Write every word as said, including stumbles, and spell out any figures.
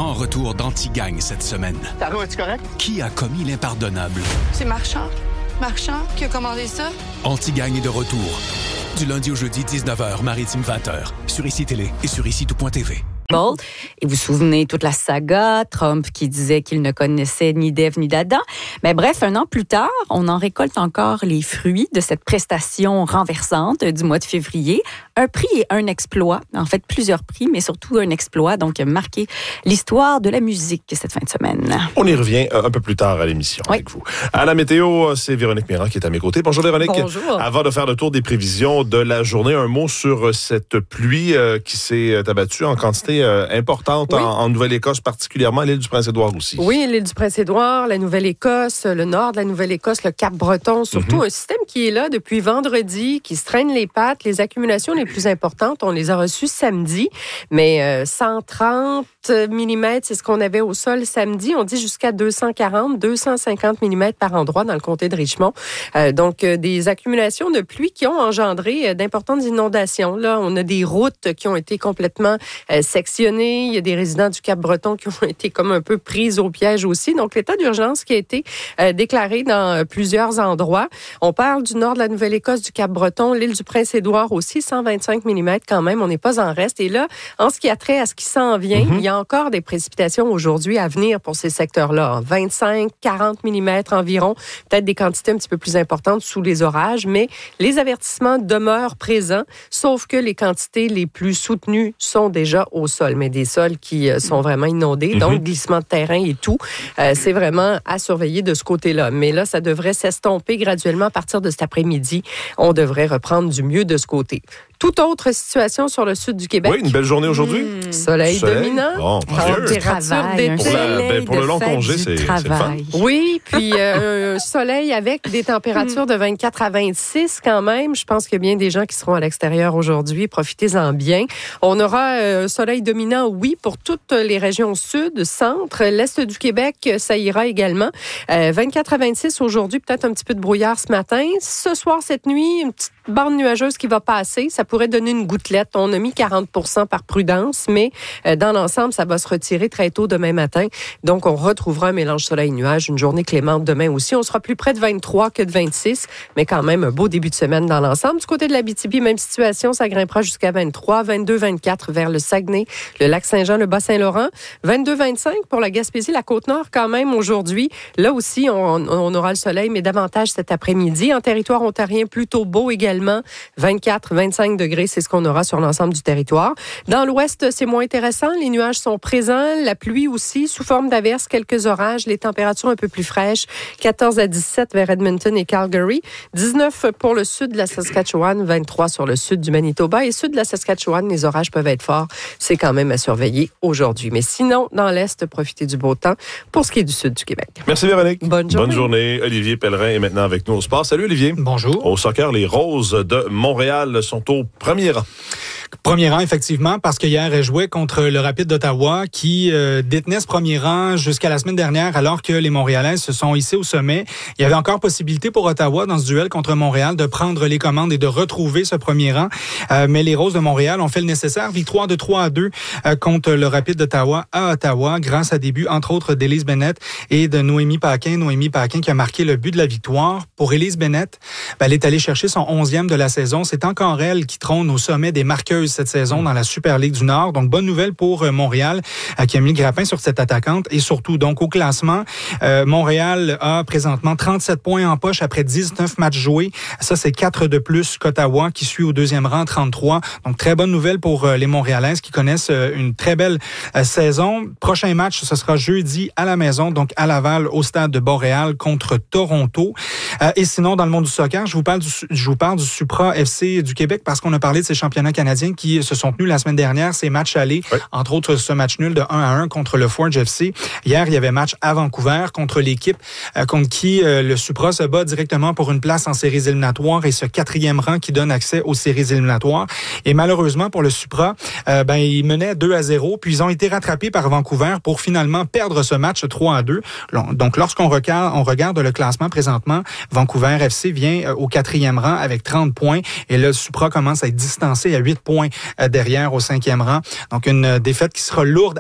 grand retour d'Antigagne cette semaine. Taro, es-tu correct? Qui a commis l'impardonnable? C'est Marchand. Marchand qui a commandé ça? Antigagne est de retour. Du lundi au jeudi, dix-neuf heures, Maritime vingt heures. Sur Ici Télé et sur ici tout point t v. Et vous vous souvenez toute la saga, Trump qui disait qu'il ne connaissait ni d'Ève ni d'Adam. Mais bref, un an plus tard, on en récolte encore les fruits de cette prestation renversante du mois de février. Un prix et un exploit, en fait plusieurs prix, mais surtout un exploit, donc marqué l'histoire de la musique cette fin de semaine. On y revient un peu plus tard à l'émission oui. avec vous. À la météo, c'est Véronique Mirand qui est à mes côtés. Bonjour Véronique. Bonjour. Avant de faire le tour des prévisions de la journée, un mot sur cette pluie euh, qui s'est abattue en quantité euh, importante oui. en, en Nouvelle-Écosse, particulièrement à l'île du Prince-Édouard aussi. Oui, l'île du Prince-Édouard, la Nouvelle-Écosse, le nord de la Nouvelle-Écosse, le Cap-Breton, surtout mm-hmm. un système qui est là depuis vendredi, qui se traîne les pattes. Les accumulations les plus importantes, on les a reçues samedi, mais euh, cent trente millimètres, c'est ce qu'on avait au sol samedi. On dit jusqu'à deux cent quarante, deux cent cinquante millimètres par endroit dans le comté de Richmond. Euh, donc, euh, des accumulations de pluie qui ont engendré euh, d'importantes inondations. Là, on a des routes qui ont été complètement euh, sectionnées. Il y a des résidents du Cap-Breton qui ont été comme un peu pris au piège aussi. Donc, l'état d'urgence qui a été euh, déclaré dans euh, plusieurs endroits. On parle du nord de la Nouvelle-Écosse, du Cap-Breton, l'île du Prince-Édouard aussi, cent vingt-cinq millimètres quand même. On n'est pas en reste. Et là, en ce qui a trait à ce qui s'en vient, mm-hmm. il y a encore des précipitations aujourd'hui à venir pour ces secteurs-là. vingt-cinq, quarante millimètres environ. Peut-être des quantités un petit peu plus importantes sous les orages, mais les avertissements demeurent présents, sauf que les quantités les plus soutenues sont déjà au sol, mais des sols qui euh, sont vraiment inondés, mm-hmm. donc glissement de terrain et tout. Euh, c'est vraiment à surveiller de ce côté-là. Mais là, ça devrait s'estomper graduellement à partir de cet après-midi. On devrait reprendre du mieux de ce côté. Toute autre situation sur le sud du Québec. Oui, une belle journée aujourd'hui. Mmh. Soleil, Soleil dominant. Bon, travail, pour, la, ben, pour le long congé, c'est, c'est fun. Oui, puis euh, un soleil avec des températures de vingt-quatre à vingt-six quand même. Je pense qu'il y a bien des gens qui seront à l'extérieur aujourd'hui. Profitez-en bien. On aura un euh, soleil dominant, oui, pour toutes les régions sud, centre, l'est du Québec, ça ira également. Euh, vingt-quatre à vingt-six aujourd'hui, peut-être un petit peu de brouillard ce matin. Ce soir, cette nuit, une petite bande nuageuse qui va passer. Ça pourrait donner une gouttelette. On a mis quarante pour cent par prudence, mais euh, dans l'ensemble, ça va se retirer très tôt demain matin. Donc, on retrouvera un mélange soleil-nuage, une journée clémente demain aussi. On sera plus près de vingt-trois que de vingt-six, mais quand même un beau début de semaine dans l'ensemble. Du côté de l'Abitibi, même situation, ça grimpera jusqu'à vingt-trois, vingt-deux, vingt-quatre vers le Saguenay, le Lac-Saint-Jean, le Bas-Saint-Laurent. vingt-deux, vingt-cinq pour la Gaspésie, la Côte-Nord quand même aujourd'hui. Là aussi, on, on aura le soleil, mais davantage cet après-midi. En territoire ontarien, plutôt beau également. vingt-quatre, vingt-cinq degrés, c'est ce qu'on aura sur l'ensemble du territoire. Dans l'ouest, c'est moins intéressant. Les nuages sont présents. La pluie aussi, sous forme d'averses, quelques orages. Les températures un peu plus fraîches. quatorze à dix-sept vers Edmonton et Calgary. dix-neuf pour le sud de la Saskatchewan. vingt-trois sur le sud du Manitoba. Et sud de la Saskatchewan, les orages peuvent être forts. C'est quand même à surveiller aujourd'hui. Mais sinon, dans l'est, profitez du beau temps pour ce qui est du sud du Québec. Merci Véronique. Bonne journée. Bonne journée. Olivier Pellerin est maintenant avec nous au sport. Salut Olivier. Bonjour. Au soccer, les Roses de Montréal sont au premier rang. Premier rang, effectivement, parce qu'hier, elle jouait contre le Rapide d'Ottawa qui euh, détenait ce premier rang jusqu'à la semaine dernière, alors que les Montréalais se sont hissés au sommet. Il y avait encore possibilité pour Ottawa, dans ce duel contre Montréal, de prendre les commandes et de retrouver ce premier rang. Euh, mais les Roses de Montréal ont fait le nécessaire. Victoire de trois à deux euh, contre le Rapide d'Ottawa à Ottawa, grâce à des buts, entre autres, d'Élise Bennett et de Noémie Paquin. Noémie Paquin qui a marqué le but de la victoire. Pour Élise Bennett, ben, elle est allée chercher son onzième de la saison. C'est encore elle qui trône au sommet des marqueuses cette saison dans la Super Ligue du Nord. Donc, bonne nouvelle pour euh, Montréal euh, qui a mis le grappin sur cette attaquante. Et surtout, donc, au classement, euh, Montréal a présentement trente-sept points en poche après dix-neuf matchs joués. Ça, c'est quatre de plus qu'Ottawa qui suit au deuxième rang, trente-trois. Donc, très bonne nouvelle pour euh, les Montréalaises qui connaissent euh, une très belle euh, saison. Prochain match, ce sera jeudi à la maison, donc à Laval, au stade de Montréal contre Toronto. Euh, et sinon, dans le monde du soccer, je vous parle du, je vous parle du Supra F C du Québec parce qu'on a parlé de ces championnats canadiens qui se sont tenus la semaine dernière, ces matchs allés, oui. entre autres ce match nul de un à un contre le Forge F C. Hier, il y avait match à Vancouver contre l'équipe euh, contre qui euh, le Supra se bat directement pour une place en séries éliminatoires et ce quatrième rang qui donne accès aux séries éliminatoires. Et malheureusement pour le Supra, euh, ben ils menaient deux à zéro, puis ils ont été rattrapés par Vancouver pour finalement perdre ce match trois à deux. Donc lorsqu'on regarde, on regarde le classement présentement, Vancouver F C vient au quatrième rang avec trente points et le Supra commence à être distancé à huit points derrière au cinquième rang. Donc une défaite qui sera lourde